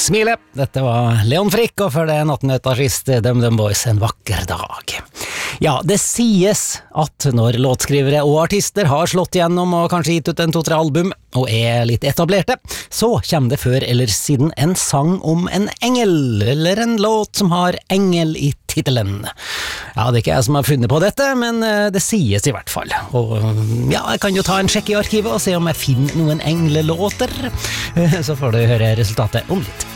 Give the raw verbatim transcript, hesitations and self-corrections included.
smile. Dette var Leon Frick, og før det nattnøttartist DumDum Boys en vakker dag. Ja, det sies at når låtskrivere og artister har slått gjennom og kanskje gitt ut en to-tre album og er litt etablerte, så kommer det før eller siden en sang om en engel, eller en låt som har engel i titelen. Ja, det er ikke jeg som har funnet på dette, men det sies i hvert fall. Og ja, jeg kan jo ta en sjekk i arkivet og se om jeg finner noen englelåter. Så får du høre resultatet om litt.